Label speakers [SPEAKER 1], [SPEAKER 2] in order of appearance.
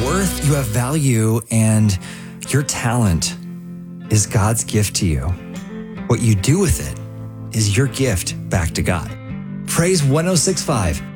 [SPEAKER 1] worth, you have value, and your talent is God's gift to you. What you do with it is your gift back to God. Praise 1065